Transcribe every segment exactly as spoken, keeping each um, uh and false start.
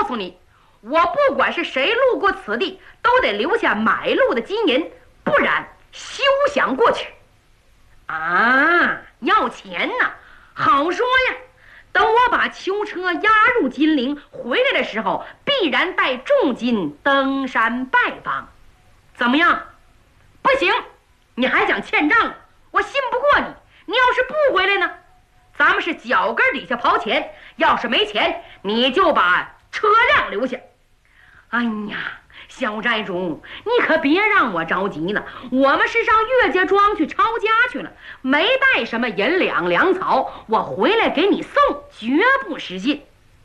诉你，我不管是谁路过此地，都得留下买路的金银，不然休想过去。啊，要钱呐，好说呀。等我把囚车押入金陵，回来的时候必然带重金登山拜访。怎么样？不行，你还想欠账？我信不过你。你要是不回来呢，咱们是脚跟底下刨钱，要是没钱，你就把车辆留下。哎呀，小寨主，你可别让我着急了，我们是上岳家庄去抄家去了，没带什么银两粮草，我回来给你送，绝不失信。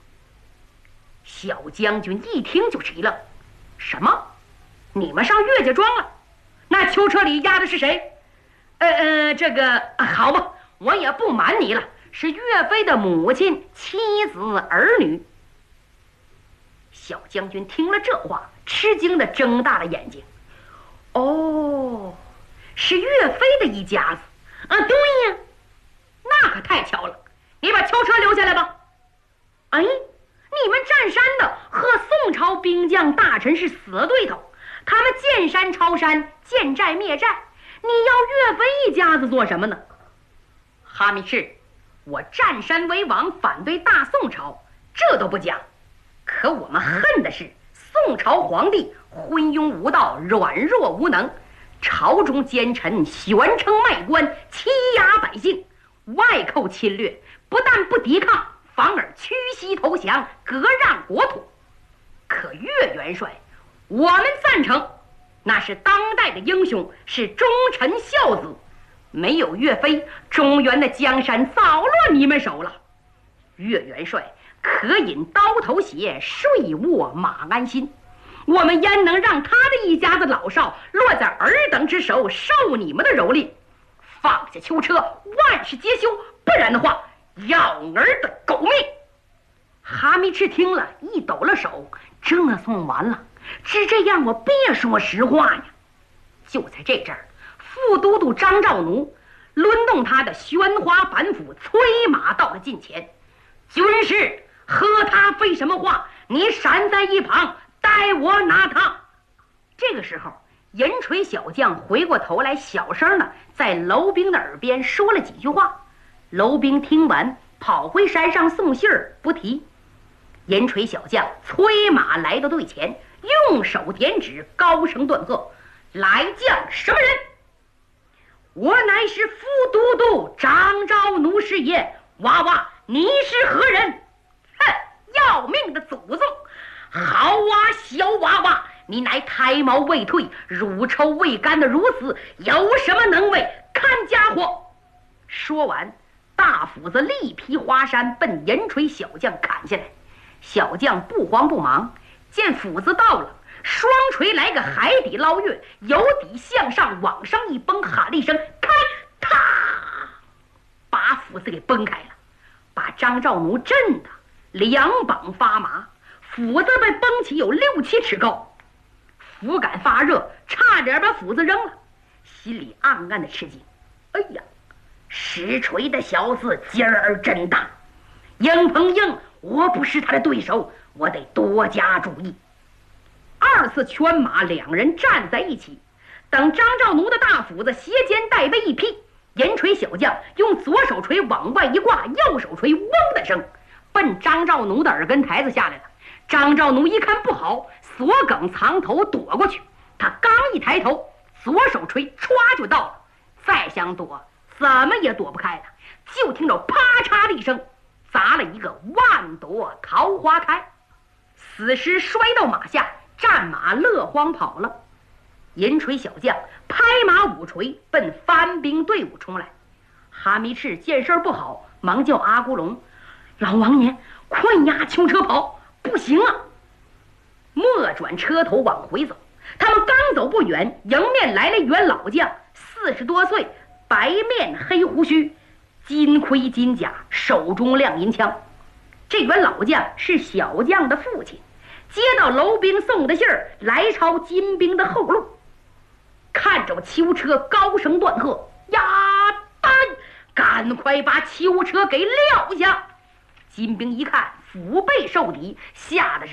小将军一听就急了，什么？你们上岳家庄了？那囚车里押的是谁？呃呃，这个、啊、好吧，我也不瞒你了，是岳飞的母亲、妻子、儿女。小将军听了这话，吃惊地睁大了眼睛。哦，是岳飞的一家子啊！对呀，那可太巧了。你把囚车留下来吧。哎，你们占山的和宋朝兵将大臣是死对头，他们见山抄山，见寨灭寨。你要岳飞一家子做什么呢？哈密赤，我占山为王，反对大宋朝，这都不假。可我们恨的是宋朝皇帝昏庸无道，软弱无能，朝中奸臣悬城卖官，欺压百姓，外寇侵略，不但不抵抗，反而屈膝投降，割让国土。可岳元帅，我们赞成，那是当代的英雄，是忠臣孝子。没有岳飞，中原的江山早落你们手了。岳元帅可饮刀头血，睡卧马鞍心，我们焉能让他的一家子老少落在尔等之手，受你们的蹂躏？放下囚车，万事皆休，不然的话，要儿的狗命！哈密赤听了一抖了手，这算完了，只这样我别说实话呀。就在这阵儿，副都督张兆奴抡动他的宣花板斧，催马到了近前。军师，和他废什么话？你闪在一旁，待我拿他。这个时候，银锤小将回过头来，小声的在娄兵的耳边说了几句话。娄兵听完，跑回山上送信儿，不提。银锤小将催马来到队前，用手点指，高声断喝：“来将什么人？”“我乃是副都督张兆奴师爷。”“娃娃，你是何人？”“哼，要命的祖宗！好啊，小娃娃，你乃胎毛未退，乳臭未干的孺子，有什么能为？看家伙！”说完，大斧子力劈华山，奔银锤小将砍下来。小将不慌不忙，见斧子到了，双锤来个海底捞月，由底向上往上一崩，喊了一声“开”，啪，把斧子给崩开了，把张兆奴震得两膀发麻，斧子被崩起有六七尺高，斧杆发热，差点把斧子扔了，心里暗暗的吃惊。哎呀，实锤的小子劲儿真大，硬碰硬，我不是他的对手，我得多加注意。二次圈马，两人站在一起，等张兆奴的大斧子斜肩带背一劈，银锤小将用左手锤往外一挂，右手锤嗡的声奔张兆奴的耳根台子下来了。张兆奴一看不好，锁梗藏头躲过去，他刚一抬头，左手锤歘就到了，再想躲怎么也躲不开了，就听着啪嚓的一声，砸了一个万朵桃花开，死尸摔到马下，战马乐荒跑了。银锤小将拍马舞锤奔番兵队伍冲来。哈密赤见事不好，忙叫阿古龙：“老王爷，快押囚车跑，不行了！”莫转车头往回走，他们刚走不远，迎面来了一员老将，四十多岁，白面黑胡须，金盔金甲，手中亮银枪。这员老将是小将的父亲，接到娄兵送的信儿，来抄金兵的后路。看着囚车，高声断喝：“呀单，赶快把囚车给撂下！”金兵一看腹背受敌，吓得是